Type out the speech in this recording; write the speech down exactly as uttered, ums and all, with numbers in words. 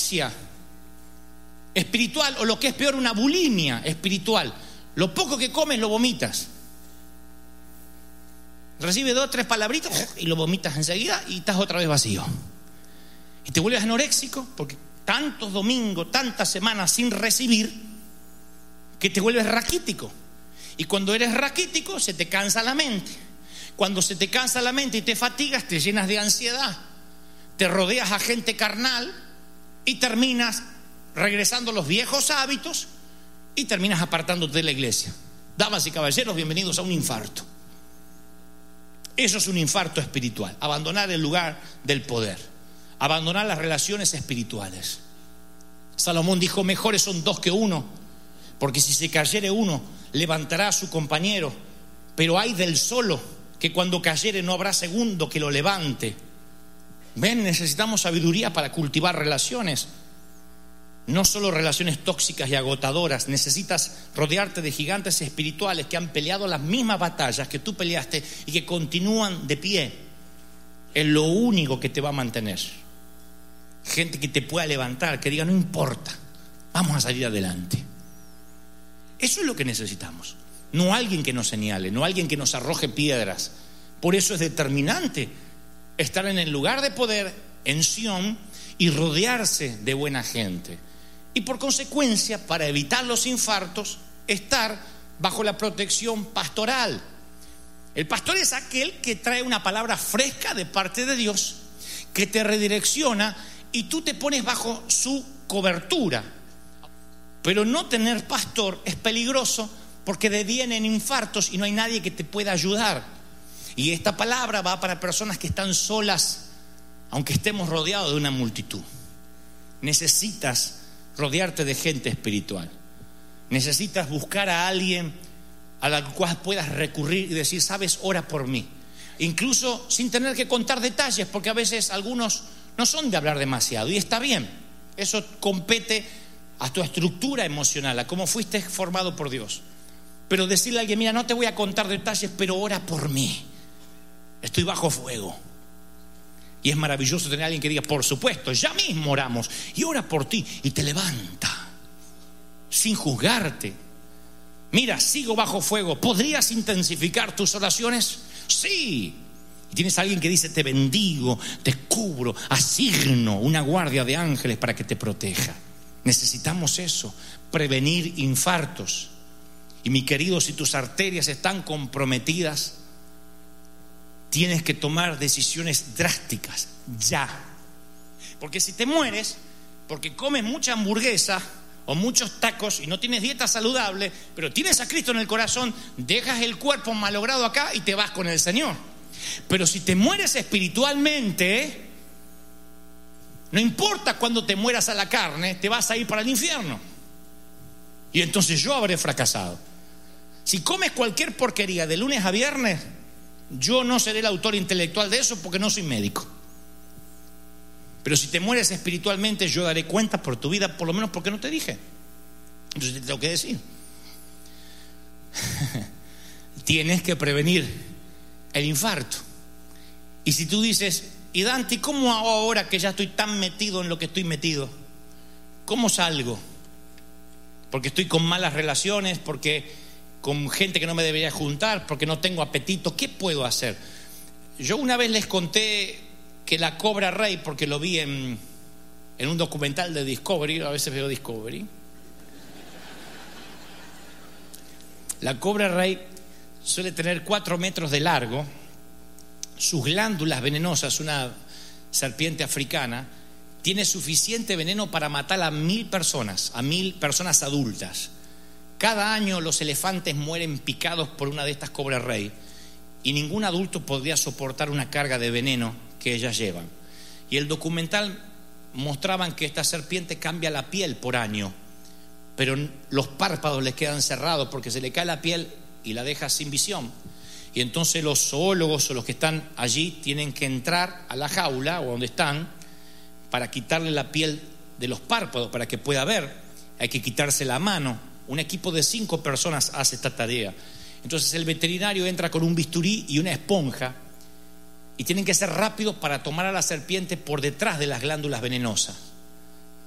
anorexia espiritual, o lo que es peor, una bulimia espiritual. Lo poco que comes lo vomitas. Recibes dos o tres palabritas y lo vomitas enseguida y estás otra vez vacío. Y te vuelves anoréxico porque tantos domingos, tantas semanas sin recibir, que te vuelves raquítico. Y cuando eres raquítico se te cansa la mente. Cuando se te cansa la mente y te fatigas, te llenas de ansiedad, te rodeas a gente carnal y terminas regresando a los viejos hábitos y terminas apartándote de la iglesia. Damas y caballeros, bienvenidos a un infarto. Eso es un infarto espiritual. Abandonar el lugar del poder, abandonar las relaciones espirituales. Salomón dijo: mejores son dos que uno, porque si se cayere uno, levantará a su compañero. Pero hay del solo, que cuando cayere no habrá segundo que lo levante. Ven, necesitamos sabiduría para cultivar relaciones. No solo relaciones tóxicas y agotadoras. Necesitas rodearte de gigantes espirituales que han peleado las mismas batallas que tú peleaste y que continúan de pie. Es lo único que te va a mantener. Gente que te pueda levantar, que diga: no importa, vamos a salir adelante. Eso es lo que necesitamos. No alguien que nos señale, no alguien que nos arroje piedras. Por eso es determinante estar en el lugar de poder, en Sión, y rodearse de buena gente. Y por consecuencia, para evitar los infartos, estar bajo la protección pastoral. El pastor es aquel que trae una palabra fresca de parte de Dios, que te redirecciona y tú te pones bajo su cobertura. Pero no tener pastor es peligroso, porque devienen infartos y no hay nadie que te pueda ayudar. Y esta palabra va para personas que están solas, aunque estemos rodeados de una multitud. Necesitas rodearte de gente espiritual. Necesitas buscar a alguien a la cual puedas recurrir y decir: sabes, ora por mí. Incluso sin tener que contar detalles, porque a veces algunos no son de hablar demasiado, y está bien. Eso compete a tu estructura emocional, a cómo fuiste formado por Dios. Pero decirle a alguien: mira, no te voy a contar detalles, pero ora por mí, estoy bajo fuego. Y es maravilloso tener a alguien que diga: por supuesto, ya mismo oramos, y ora por ti, y te levanta sin juzgarte. Mira, sigo bajo fuego, ¿podrías intensificar tus oraciones? Sí. Y tienes a alguien que dice: te bendigo, te cubro, asigno una guardia de ángeles para que te proteja. Necesitamos eso, prevenir infartos. Y mi querido, si tus arterias están comprometidas, tienes que tomar decisiones drásticas ya. Porque si te mueres porque comes mucha hamburguesa o muchos tacos y no tienes dieta saludable, pero tienes a Cristo en el corazón, dejas el cuerpo malogrado acá y te vas con el Señor. Pero si te mueres espiritualmente, no importa cuando te mueras a la carne, te vas a ir para el infierno. Y entonces yo habré fracasado. Si comes cualquier porquería de lunes a viernes, yo no seré el autor intelectual de eso, porque no soy médico. Pero si te mueres espiritualmente, yo daré cuenta por tu vida, por lo menos porque no te dije. Entonces te tengo que decir. Tienes que prevenir el infarto. Y si tú dices: y Dante, ¿cómo hago ahora que ya estoy tan metido en lo que estoy metido? ¿Cómo salgo? Porque estoy con malas relaciones, porque con gente que no me debería juntar, porque no tengo apetito. ¿Qué puedo hacer? Yo una vez les conté que la Cobra Rey, porque lo vi en, en un documental de Discovery, a veces veo Discovery. La Cobra Rey suele tener cuatro metros de largo. Sus glándulas venenosas, una serpiente africana, tiene suficiente veneno para matar a mil personas, a mil personas adultas. Cada año los elefantes mueren picados por una de estas Cobra Rey, y ningún adulto podría soportar una carga de veneno que ellas llevan. Y el documental mostraban que esta serpiente cambia la piel por año, pero los párpados les quedan cerrados porque se le cae la piel y la deja sin visión. Y entonces los zoólogos o los que están allí tienen que entrar a la jaula o donde están para quitarle la piel de los párpados para que pueda ver. Hay que quitarse la mano. Un equipo de cinco personas hace esta tarea. Entonces el veterinario entra con un bisturí y una esponja, y tienen que ser rápidos para tomar a la serpiente por detrás de las glándulas venenosas.